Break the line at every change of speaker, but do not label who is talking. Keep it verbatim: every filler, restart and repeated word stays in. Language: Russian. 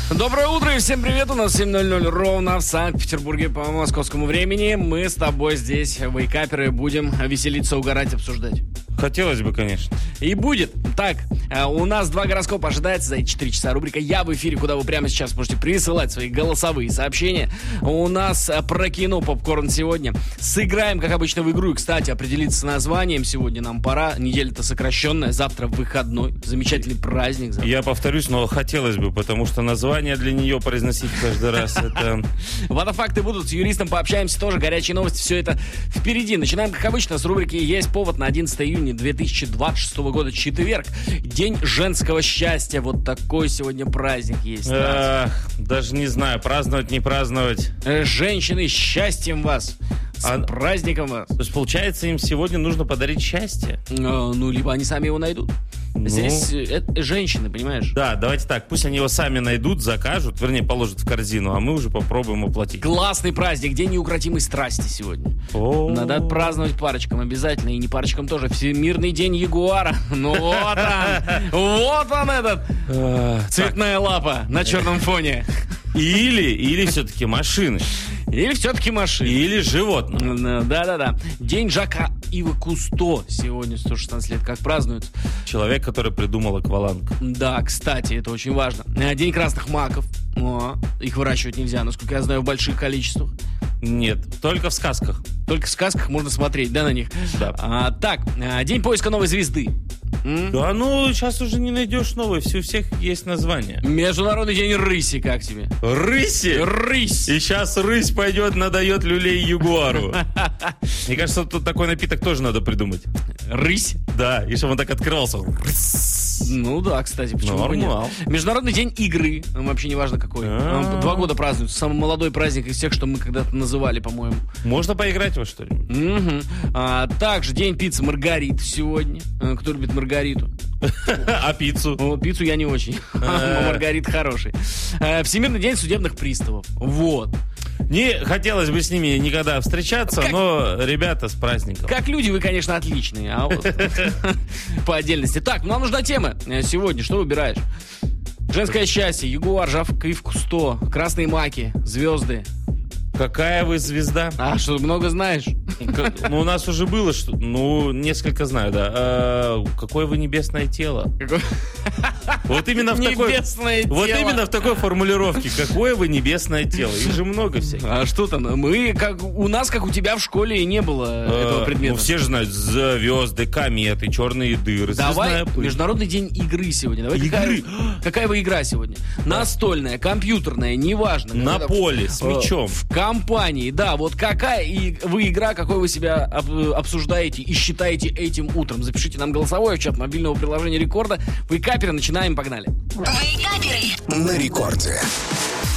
Доброе утро и всем привет. У нас семь ноль ноль ровно в Санкт-Петербурге по московскому времени. Мы с тобой здесь, вейкаперы, будем веселиться, угорать, обсуждать.
Хотелось бы, конечно.
И будет. Так, у нас два гороскопа ожидается за эти четыре часа. Рубрика «Я в эфире», куда вы прямо сейчас можете присылать свои голосовые сообщения. У нас про кино попкорн сегодня. Сыграем, как обычно, в игру. И, кстати, определиться с названием сегодня нам пора. Неделя-то сокращенная. Завтра выходной. Замечательный праздник. Завтра.
Я повторюсь, но хотелось бы, потому что название для нее произносить каждый раз это...
Водофакты будут. С юристом пообщаемся тоже. Горячие новости. Все это впереди. Начинаем, как обычно, с рубрики «Есть повод» на одиннадцатое июня две тысячи двадцать шестого года, четверг. День женского счастья. Вот такой сегодня праздник есть.
Эх, даже не знаю, праздновать, не праздновать.
Женщины, счастьем вас. С а, праздником вас.
То есть, получается, им сегодня нужно подарить счастье?
Ну, ну либо они сами его найдут. Ну, здесь это женщины, понимаешь?
Да, давайте так, пусть они его сами найдут, закажут, вернее, положат в корзину, а мы уже попробуем оплатить.
Классный праздник, день неукротимой страсти сегодня.
О-о-о.
Надо отпраздновать парочкам обязательно, и не парочкам тоже. Всемирный день ягуара. Ну вот он, вот он этот, цветная лапа на черном фоне.
Или, или все-таки машины.
Или все-таки машины.
Или животные.
Да-да-да. День Жака Ива Кусто сегодня, сто шестнадцать лет, как празднуют.
Человек, который придумал акваланг.
Да, кстати, это очень важно. День красных маков. О, их выращивать нельзя, насколько я знаю, в больших количествах.
Нет, только в сказках.
Только в сказках можно смотреть, да, на них?
Да.
А, так, день поиска новой звезды.
М? Да, ну, сейчас уже не найдешь новой, у всех есть название.
Международный день рыси, как тебе?
Рыси?
Рысь!
И сейчас рысь пойдет, надает люлей ягуару. Мне кажется, тут такой напиток тоже надо придумать.
Рысь?
Да, и чтобы он так открывался.
Ну да, кстати, почему бы нет? Международный день игры, вообще не важно какой. А-а-а. Два года празднуют, самый молодой праздник из всех, что мы когда-то называли, по-моему.
Можно поиграть во что-нибудь?
Угу. А, также день пиццы Маргарит сегодня. Кто любит Маргариту?
А пиццу?
Ну, пиццу я не очень. Маргарит хороший. Всемирный день судебных приставов. Вот.
Не хотелось бы с ними никогда встречаться, как, но ребята с праздником.
Как люди вы, конечно, отличные, а вот по отдельности. Так, нам нужна тема сегодня. Что выбираешь? Женское счастье, ягуар, Жака Ива Кусто, красные маки, звезды.
Какая вы звезда?
А, что, много знаешь?
Как, ну, у нас уже было, что, ну, несколько знаю, да. А, какое вы небесное тело? Какое? Вот именно в такой,
небесное тело.
Вот именно в такой формулировке. Какое вы небесное тело? Их же много всяких.
А что там? Мы, как у нас, как у тебя в школе, и не было а, этого предмета.
Ну, все же знают звезды, кометы, черные дыры.
Давай, Международный день игры сегодня. Давай,
игры?
Какая, какая вы игра сегодня? Да. Настольная, компьютерная, неважно.
На поле, с мячом.
В компании, да. Вот какая и вы игра, какой вы себя обсуждаете и считаете этим утром. Запишите нам голосовое в чат мобильного приложения Рекорда. Вейкаперы, начинаем, погнали.
Вейкаперы на Рекорде.